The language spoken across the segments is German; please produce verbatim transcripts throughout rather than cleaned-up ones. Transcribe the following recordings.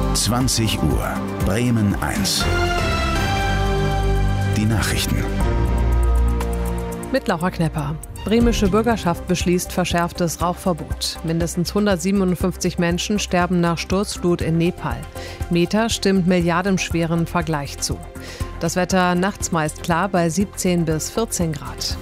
zwanzig Uhr, Bremen eins. Die Nachrichten. Mit Laura Knepper. Bremische Bürgerschaft beschließt verschärftes Rauchverbot. Mindestens hundertsiebenundfünfzig Menschen sterben nach Sturzflut in Nepal. Meta stimmt milliardenschweren Vergleich zu. Das Wetter nachts meist klar bei siebzehn bis vierzehn Grad.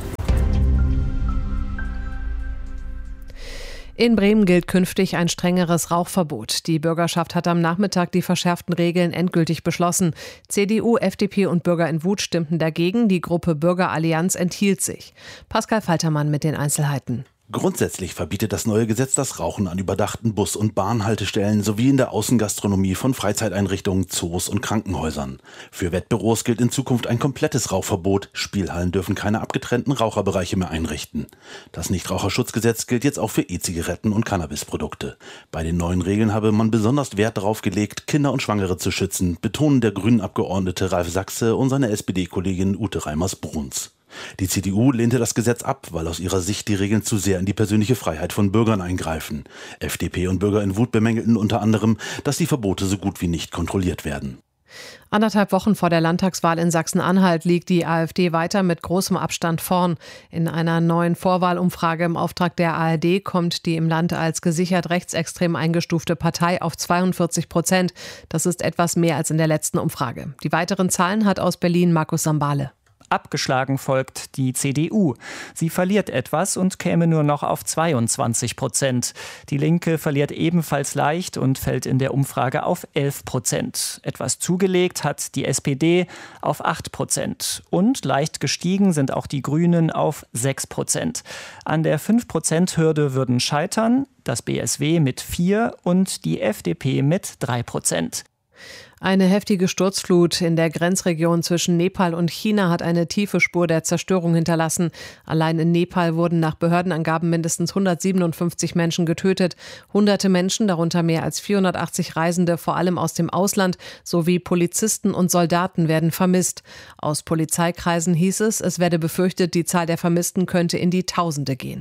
In Bremen gilt künftig ein strengeres Rauchverbot. Die Bürgerschaft hat am Nachmittag die verschärften Regeln endgültig beschlossen. C D U, F D P und Bürger in Wut stimmten dagegen. Die Gruppe Bürgerallianz enthielt sich. Pascal Faltermann mit den Einzelheiten. Grundsätzlich verbietet das neue Gesetz das Rauchen an überdachten Bus- und Bahnhaltestellen sowie in der Außengastronomie von Freizeiteinrichtungen, Zoos und Krankenhäusern. Für Wettbüros gilt in Zukunft ein komplettes Rauchverbot. Spielhallen dürfen keine abgetrennten Raucherbereiche mehr einrichten. Das Nichtraucherschutzgesetz gilt jetzt auch für E-Zigaretten und Cannabisprodukte. Bei den neuen Regeln habe man besonders Wert darauf gelegt, Kinder und Schwangere zu schützen, betonen der Grünen-Abgeordnete Ralf Sachse und seine S P D-Kollegin Ute Reimers-Bruns. Die C D U lehnte das Gesetz ab, weil aus ihrer Sicht die Regeln zu sehr in die persönliche Freiheit von Bürgern eingreifen. F D P und Bürger in Wut bemängelten unter anderem, dass die Verbote so gut wie nicht kontrolliert werden. Anderthalb Wochen vor der Landtagswahl in Sachsen-Anhalt liegt die AfD weiter mit großem Abstand vorn. In einer neuen Vorwahlumfrage im Auftrag der A R D kommt die im Land als gesichert rechtsextrem eingestufte Partei auf zweiundvierzig Prozent. Das ist etwas mehr als in der letzten Umfrage. Die weiteren Zahlen hat aus Berlin Markus Sambale. Abgeschlagen folgt die C D U. Sie verliert etwas und käme nur noch auf zweiundzwanzig Prozent. Die Linke verliert ebenfalls leicht und fällt in der Umfrage auf elf Prozent. Etwas zugelegt hat die S P D auf acht Prozent. Und leicht gestiegen sind auch die Grünen auf sechs Prozent. An der fünf Prozent Hürde würden scheitern das B S W mit vier und die F D P mit drei Prozent. Eine heftige Sturzflut in der Grenzregion zwischen Nepal und China hat eine tiefe Spur der Zerstörung hinterlassen. Allein in Nepal wurden nach Behördenangaben mindestens hundertsiebenundfünfzig Menschen getötet. Hunderte Menschen, darunter mehr als vierhundertachtzig Reisende, vor allem aus dem Ausland, sowie Polizisten und Soldaten werden vermisst. Aus Polizeikreisen hieß es, es werde befürchtet, die Zahl der Vermissten könnte in die Tausende gehen.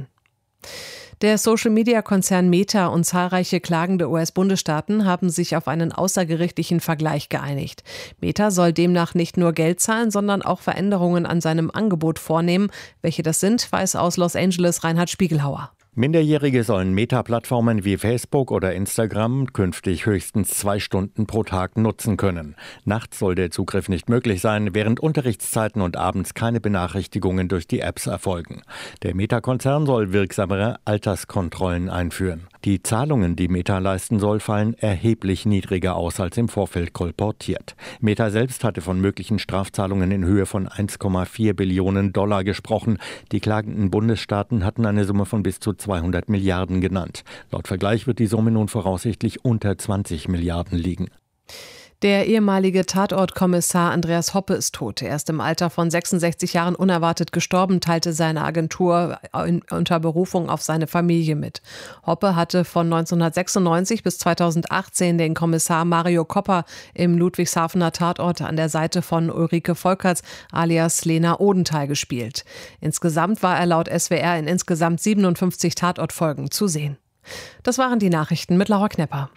Der Social-Media-Konzern Meta und zahlreiche klagende U S-Bundesstaaten haben sich auf einen außergerichtlichen Vergleich geeinigt. Meta soll demnach nicht nur Geld zahlen, sondern auch Veränderungen an seinem Angebot vornehmen. Welche das sind, weiß aus Los Angeles Reinhard Spiegelhauer. Minderjährige sollen Meta-Plattformen wie Facebook oder Instagram künftig höchstens zwei Stunden pro Tag nutzen können. Nachts soll der Zugriff nicht möglich sein, während Unterrichtszeiten und abends keine Benachrichtigungen durch die Apps erfolgen. Der Meta-Konzern soll wirksamere Alterskontrollen einführen. Die Zahlungen, die Meta leisten soll, fallen erheblich niedriger aus als im Vorfeld kolportiert. Meta selbst hatte von möglichen Strafzahlungen in Höhe von eins Komma vier Billionen Dollar gesprochen. Die klagenden Bundesstaaten hatten eine Summe von bis zu zweihundert Milliarden genannt. Laut Vergleich wird die Summe nun voraussichtlich unter zwanzig Milliarden liegen. Der ehemalige Tatortkommissar Andreas Hoppe ist tot. Er ist im Alter von sechsundsechzig Jahren unerwartet gestorben, teilte seine Agentur in, unter Berufung auf seine Familie mit. Hoppe hatte von neunzehnhundertsechsundneunzig bis zweitausendachtzehn den Kommissar Mario Kopper im Ludwigshafener Tatort an der Seite von Ulrike Volkerts alias Lena Odenthal gespielt. Insgesamt war er laut S W R in insgesamt siebenundfünfzig Tatortfolgen zu sehen. Das waren die Nachrichten mit Laura Knepper.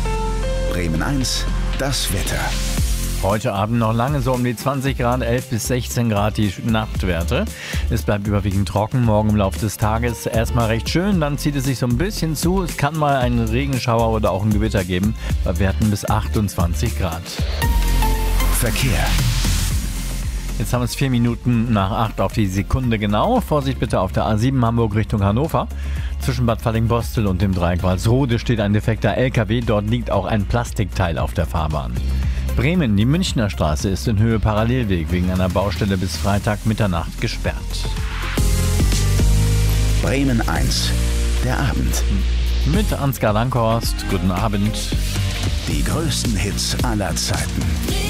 Bremen eins, das Wetter. Heute Abend noch lange so um die zwanzig Grad, elf bis sechzehn Grad die Nachtwerte. Es bleibt überwiegend trocken, morgen im Laufe des Tages erstmal recht schön, dann zieht es sich so ein bisschen zu. Es kann mal einen Regenschauer oder auch ein Gewitter geben, bei Werten bis achtundzwanzig Grad. Verkehr. Jetzt haben wir es vier Minuten nach acht auf die Sekunde genau. Vorsicht bitte auf der A sieben Hamburg Richtung Hannover. Zwischen Bad Falling-Bostel und dem Dreieck Walsrode steht ein defekter L K W. Dort liegt auch ein Plastikteil auf der Fahrbahn. Bremen, die Münchner Straße ist in Höhe Parallelweg wegen einer Baustelle bis Freitag Mitternacht gesperrt. Bremen eins, der Abend. Mit Ansgar Lankhorst. Guten Abend. Die größten Hits aller Zeiten.